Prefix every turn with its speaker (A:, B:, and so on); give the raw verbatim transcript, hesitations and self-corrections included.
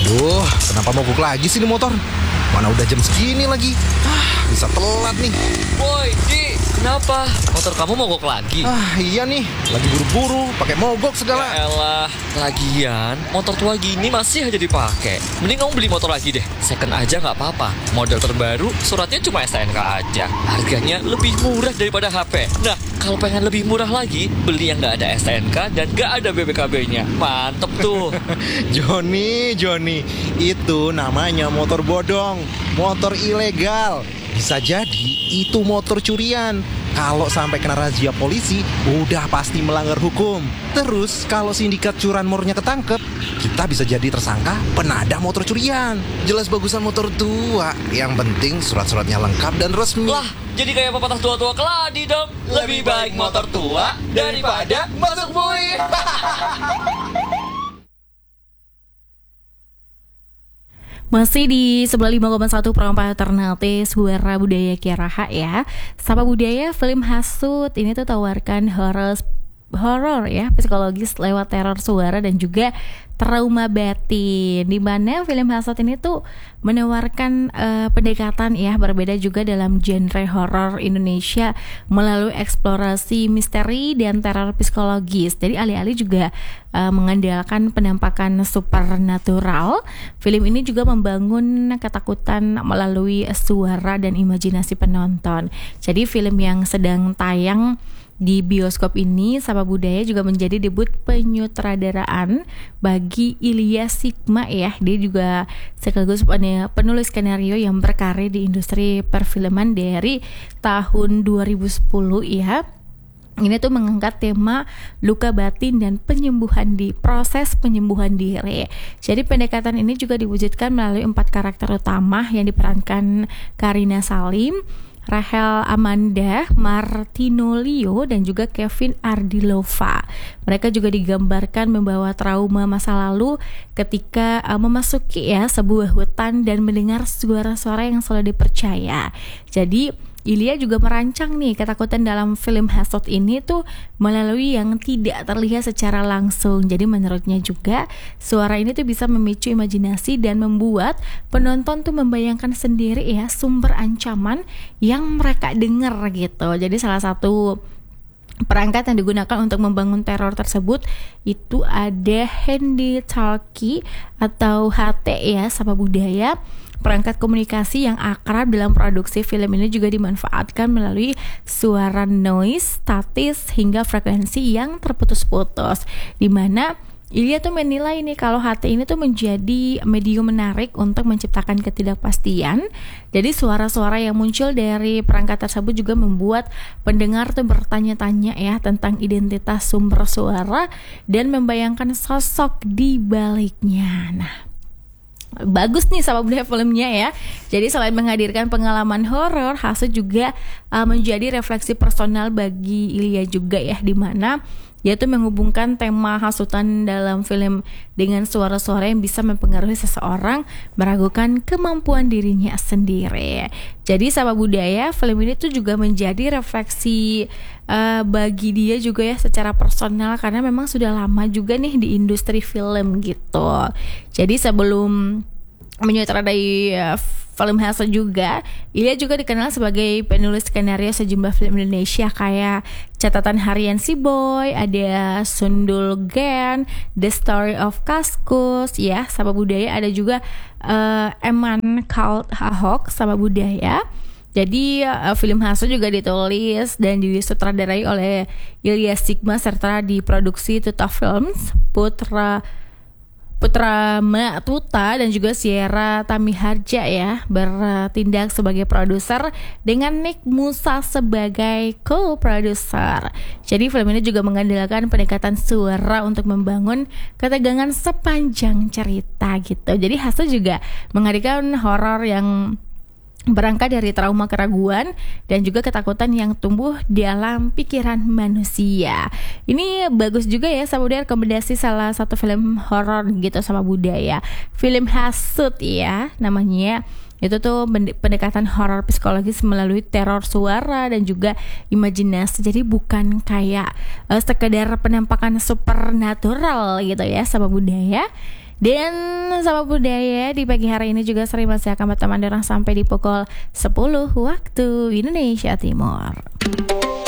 A: Duh, kenapa mogok lagi sih ini motor? Mana udah jam segini lagi? Ah, bisa telat nih.
B: Woi, Di, kenapa? Motor kamu mogok lagi?
A: Ah, iya nih, lagi buru-buru, pakai mogok segala.
B: Ya elah, lagian motor tua gini masih aja dipakai. Mending kamu beli motor lagi deh. Second aja nggak apa-apa. Model terbaru, suratnya cuma S T N K aja. Harganya lebih murah daripada H P. Nah, kalau pengen lebih murah lagi, beli yang nggak ada S T N K dan nggak ada B P K B-nya. Mantep tuh.
A: Joni, Joni, itu namanya motor bodong, motor ilegal. Bisa jadi itu motor curian. Kalau sampai kena razia polisi, udah pasti melanggar hukum. Terus kalau sindikat curanmornya ketangkep, kita bisa jadi tersangka penadah motor curian. Jelas bagusan motor tua. Yang penting surat-suratnya lengkap dan resmi.
B: Lah, jadi kayak pepatah tua-tua keladi dong. Lebih baik motor tua daripada masuk bui.
C: Masih di sembilan puluh lima koma satu Perangkat Alternatif Suara Budaya Kiaraha ya. Sapa Budaya, film hasut ini tuh tawarkan horor horor ya, psikologis lewat teror suara dan juga trauma batin. Di mana film hasut ini tuh menawarkan uh, pendekatan ya berbeda juga dalam genre horor Indonesia melalui eksplorasi misteri dan teror psikologis. Jadi alih-alih juga uh, mengandalkan penampakan supernatural, film ini juga membangun ketakutan melalui suara dan imajinasi penonton. Jadi film yang sedang tayang di bioskop ini, Sapa Budaya juga menjadi debut penyutradaraan bagi Ilya Sigma ya. Dia juga sekaligus penulis skenario yang berkarir di industri perfilman dari tahun dua ribu sepuluh ya. Ini tuh mengangkat tema luka batin dan penyembuhan di proses penyembuhan diri. Jadi pendekatan ini juga diwujudkan melalui empat karakter utama yang diperankan Karina Salim, Rachel Amanda, Martino Leo, dan juga Kevin Ardilova. Mereka juga digambarkan membawa trauma masa lalu ketika uh, memasuki ya sebuah hutan dan mendengar suara-suara yang selalu dipercaya. Jadi Ilya juga merancang nih ketakutan dalam film hasut ini tuh melalui yang tidak terlihat secara langsung. Jadi menurutnya juga suara ini tuh bisa memicu imajinasi dan membuat penonton tuh membayangkan sendiri ya sumber ancaman yang mereka dengar gitu. Jadi salah satu perangkat yang digunakan untuk membangun teror tersebut itu ada Handy Talkie atau H T ya, Sapa Budaya. Perangkat komunikasi yang akrab dalam produksi film ini juga dimanfaatkan melalui suara noise, statis, hingga frekuensi yang terputus-putus. Di mana Ilya tuh menilai nih kalau H T ini tuh menjadi medium menarik untuk menciptakan ketidakpastian. Jadi suara-suara yang muncul dari perangkat tersebut juga membuat pendengar tuh bertanya-tanya ya tentang identitas sumber suara dan membayangkan sosok di baliknya. Nah, bagus nih Sapa Budaya filmnya ya. Jadi selain menghadirkan pengalaman horor, hasut juga uh, menjadi refleksi personal bagi Ilya juga ya, di mana dia tuh menghubungkan tema hasutan dalam film dengan suara-suara yang bisa mempengaruhi seseorang meragukan kemampuan dirinya sendiri. Jadi Sapa Budaya, film ini tuh juga menjadi refleksi uh, bagi dia juga ya secara personal, karena memang sudah lama juga nih di industri film gitu. Jadi sebelum menyutradarai uh, film hasut juga, Ilya juga dikenal sebagai penulis skenario sejumlah film Indonesia kayak Catatan Harian Si Boy, ada Sundul Gen, The Story of Kaskus ya, Sapa Budaya. Ada juga uh, Eman Cult Ahok, Sapa Budaya. Jadi uh, film hasut juga ditulis dan disutradarai oleh Ilya Sigma serta diproduksi Tuta Films, Putra Putra Ma Tuta dan juga Sierra Tamiharja ya bertindak sebagai produser dengan Nick Musa sebagai co-producer. Jadi film ini juga mengandalkan pendekatan suara untuk membangun ketegangan sepanjang cerita gitu. Jadi hasut juga menghadirkan horor yang berangkat dari trauma keraguan dan juga ketakutan yang tumbuh di dalam pikiran manusia. Ini bagus juga ya Sapa Budaya, rekomendasi salah satu film horor gitu Sapa Budaya. Film hasut ya namanya. Itu tuh pendekatan horor psikologis melalui teror suara dan juga imajinasi. Jadi bukan kayak uh, sekedar penampakan supernatural gitu ya Sapa Budaya. Dan Sapa Budaya di pagi hari ini juga sering masih akan berteman orang sampai di pukul sepuluh waktu Indonesia Timur.